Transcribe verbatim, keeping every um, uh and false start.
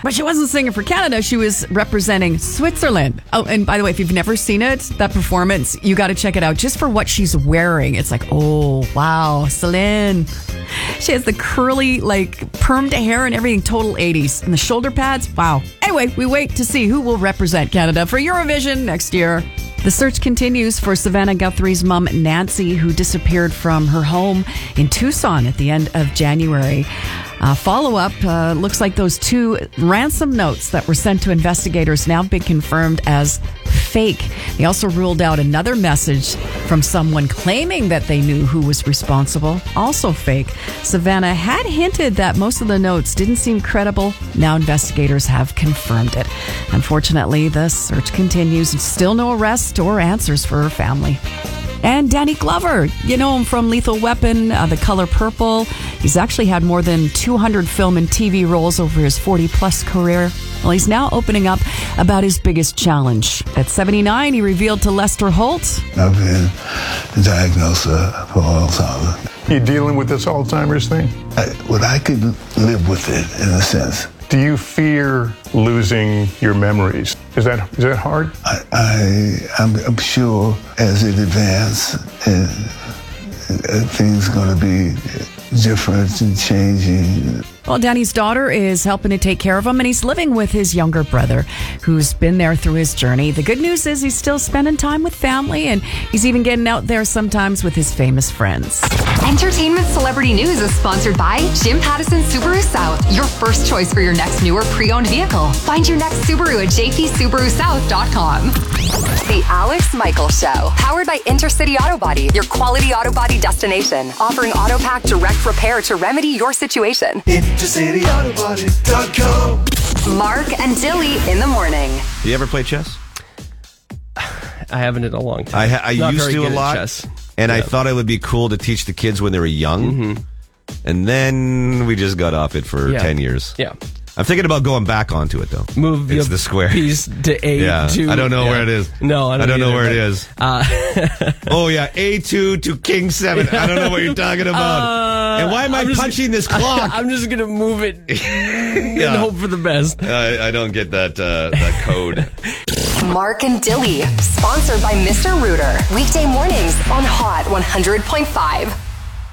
But she wasn't singing for Canada. She was representing Switzerland. Oh, and by the way, if you've never seen it, that performance, you got to check it out just for what she's wearing. It's like, oh, wow, Celine. She has the curly, like, permed hair and everything, total eighties. And the shoulder pads, wow. Anyway, we wait to see who will represent Canada for Eurovision next year. The search continues for Savannah Guthrie's mom, Nancy, who disappeared from her home in Tucson at the end of January. Uh, follow-up, uh, looks like those two ransom notes that were sent to investigators now been confirmed as fake. They also ruled out another message from someone claiming that they knew who was responsible, also fake. Savannah had hinted that most of the notes didn't seem credible. Now investigators have confirmed it. Unfortunately, the search continues. Still no arrest or answers for her family. And Danny Glover, you know him from Lethal Weapon, uh, The Color Purple. He's actually had more than two hundred film and T V roles over his forty-plus career. Well, he's now opening up about his biggest challenge. At seventy-nine, he revealed to Lester Holt, I've been diagnosed uh, for Alzheimer's. You dealing with this Alzheimer's thing? I, well, I could live with it in a sense. Do you fear losing your memories? Is that is that hard? I, I I'm, I'm sure as it advances, and, and things are going to be different and changing. Well, Danny's daughter is helping to take care of him, and he's living with his younger brother, who's been there through his journey. The good news is he's still spending time with family, and he's even getting out there sometimes with his famous friends. Entertainment Celebrity News is sponsored by Jim Pattison Subaru South, your first choice for your next new or pre-owned vehicle. Find your next Subaru at j p subaru south dot com. The Alex Michael Show, powered by Intercity Auto Body, your quality auto body destination, offering auto pack direct repair to remedy your situation. intercity auto body dot com. Mark and Dilly in the morning. Do you ever play chess? I haven't in a long time. I, ha- I Not used very to a good at lot, chess. and Yeah. I thought it would be cool to teach the kids when they were young, Mm-hmm. and then we just got off it for Yeah. ten years. Yeah. I'm thinking about going back onto it, though. Move it's your the square piece to A yeah. two. I don't know yeah. where it is. No, I don't, I don't know either, where it but, is. Uh, oh, yeah, A two to King seven. I don't know what you're talking about. Uh, and why am I I'm just- punching this clock? I'm just going to move it and Yeah. hope for the best. I, I don't get that uh, that code. Mark and Dilly, sponsored by Mister Rooter. Weekday mornings on Hot one hundred point five.